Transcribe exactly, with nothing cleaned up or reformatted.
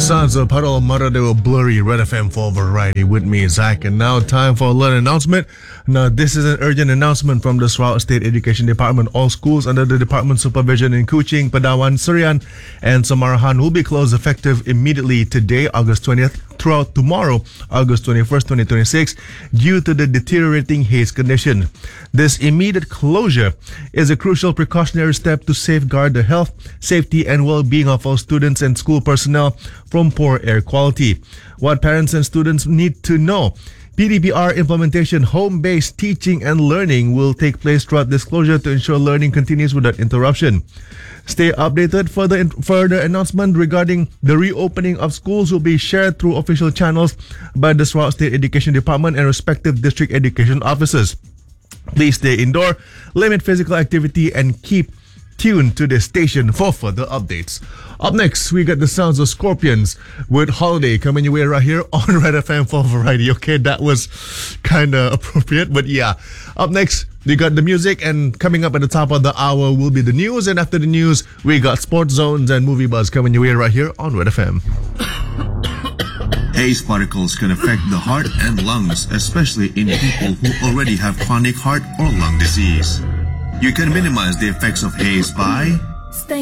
sounds of Puddle Maradeo Blurry, Red F M for Variety with me, Zach. And now time for a little announcement. Now, this is an urgent announcement from the Sarawak State Education Department. All schools under the department supervision in Kuching, Padawan, Serian, and Samarahan will be closed effective immediately today, August twentieth, throughout tomorrow, August twenty-first, twenty twenty-six, due to the deteriorating haze condition. This immediate closure is a crucial precautionary step to safeguard the health, safety, and well-being of all students and school personnel from poor air quality. What parents and students need to know: P D P R implementation, home-based teaching and learning will take place throughout this closure to ensure learning continues without interruption. Stay updated. Further further announcement regarding the reopening of schools will be shared through official channels by the Sarawak State Education Department and respective district education officers. Please stay indoor, limit physical activity, and keep tuned to the station for further updates. Up next, we got the sounds of Scorpions with Holiday coming your way right here on Red F M for Variety. Okay, that was kind of appropriate, but yeah. Up next, we got the music, and coming up at the top of the hour will be the news, and after the news, we got Sports Zones and Movie Buzz coming your way right here on Red F M. Haze particles can affect the heart and lungs, especially in people who already have chronic heart or lung disease. You can minimize the effects of haze by